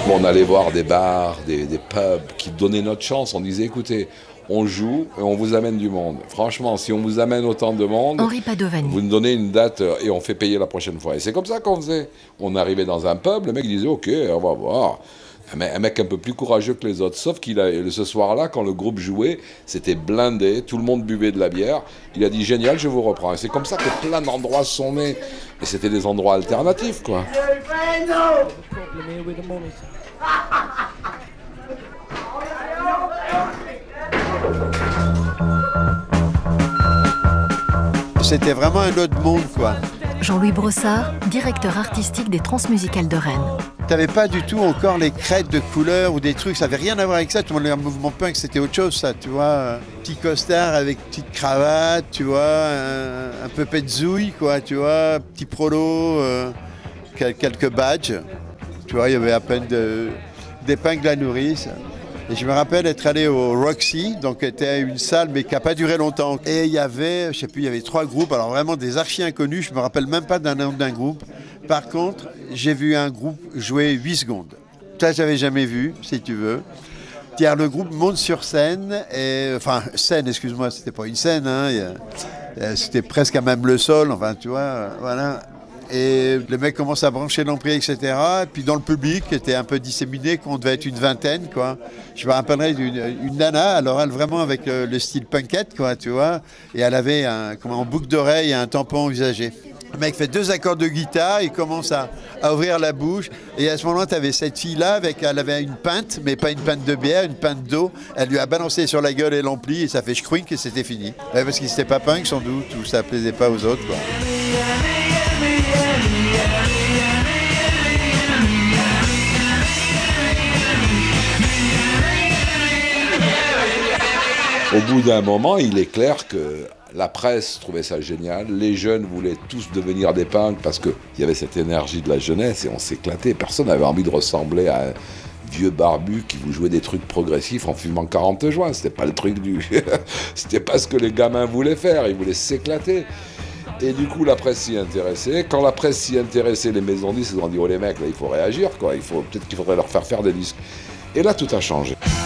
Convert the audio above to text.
coup, on allait voir des bars, des pubs qui donnaient notre chance. On disait, écoutez, on joue et on vous amène du monde. Franchement, si on vous amène autant de monde, Henri Padovani. vous nous donnez une date et on fait payer la prochaine fois. Et c'est comme ça qu'on faisait. On arrivait dans un pub, le mec disait, ok, on va voir. Un mec un peu plus courageux que les autres, sauf ce soir-là, quand le groupe jouait, c'était blindé, tout le monde buvait de la bière. Il a dit, génial, je vous reprends. Et c'est comme ça que plein d'endroits sont nés. Et c'était des endroits alternatifs, quoi. C'était vraiment un autre monde, quoi. Jean-Louis Brossard, directeur artistique des Transmusicales de Rennes. T'avais pas du tout encore les crêtes de couleurs ou des trucs, ça avait rien à voir avec ça. Tout le monde, le mouvement punk, c'était autre chose, ça, tu vois. Petit costard avec petite cravate, tu vois, un peu petzouille, quoi, tu vois, petit prolo, quelques badges. Tu vois, il y avait à peine d'épingles à nourrice. Et je me rappelle être allé au Roxy, donc c'était une salle mais qui n'a pas duré longtemps. Et il y avait, je sais plus, il y avait 3 groupes, alors vraiment des archi inconnus, je me rappelle même pas d'un nom d'un groupe. Par contre, j'ai vu un groupe jouer 8 secondes. Ça, j'avais jamais vu, si tu veux. Pierre, le groupe monte sur scène, excuse-moi, c'était pas une scène, hein, c'était presque à même le sol, enfin, tu vois, voilà. Et le mec commence à brancher l'ampli, etc. Et puis dans le public, qui était un peu disséminé, qu'on devait être une vingtaine, quoi. Je me rappellerai d'une nana, alors elle vraiment avec le style punkette, quoi, tu vois. Et elle avait en boucle d'oreille un tampon usagé. Le mec fait 2 accords de guitare, il commence à ouvrir la bouche. Et à ce moment-là, tu avais cette fille-là, elle avait une pinte, mais pas une pinte de bière, une pinte d'eau. Elle lui a balancé sur la gueule et l'ampli, et ça fait schkrink et c'était fini. Ouais, parce qu'il n'était pas punk, sans doute, ou ça plaisait pas aux autres, quoi. Au bout d'un moment, il est clair que la presse trouvait ça génial, les jeunes voulaient tous devenir des punks parce qu'il y avait cette énergie de la jeunesse et on s'éclatait. Personne n'avait envie de ressembler à un vieux barbu qui vous jouait des trucs progressifs en fumant 40 joints. C'était pas le truc C'était pas ce que les gamins voulaient faire, ils voulaient s'éclater. Et du coup, la presse s'y intéressait. Quand la presse s'y intéressait, les maisons de disques ont dit « Oh les mecs, là, il faut réagir, quoi. Peut-être qu'il faudrait leur faire des disques. » Et là, tout a changé.